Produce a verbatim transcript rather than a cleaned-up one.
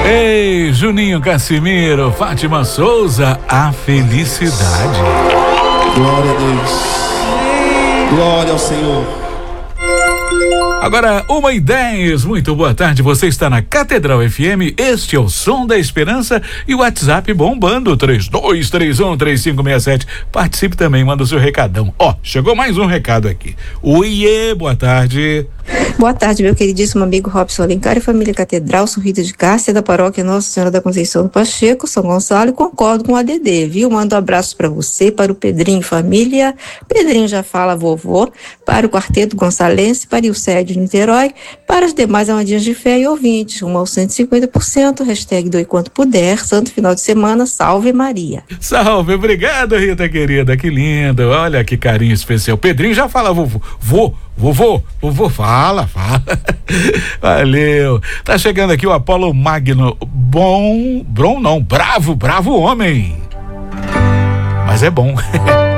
Ei, Juninho Cassimiro, Fátima Souza, a felicidade. Glória a Deus. Glória ao Senhor. Agora, uma e dez, muito boa tarde, você está na Catedral F M, este é o Som da Esperança e o WhatsApp bombando, três dois três um, três cinco seis sete, participe também, manda o seu recadão. Ó, chegou mais um recado aqui. Oiê, boa tarde. Boa tarde, meu queridíssimo amigo Robson Alencar e família Catedral, sou Rita de Cássia, da paróquia Nossa Senhora da Conceição do Pacheco, São Gonçalo, e concordo com o A D D, viu? Mando um abraço para você, para o Pedrinho família, Pedrinho já fala vovô, para o Quarteto Gonçalense, para o Sérgio de Niterói, para as demais amadinhas de fé e ouvintes, rumo ao cento e cinquenta por cento, hashtag doe quanto puder, santo final de semana, salve Maria. Salve, obrigado Rita querida, que lindo, olha que carinho especial. Pedrinho já fala vovô, vô, vovô, vovô, fala, fala. Valeu. Tá chegando aqui o Apolo Magno. Bom, bom não, bravo, bravo homem. Mas é bom.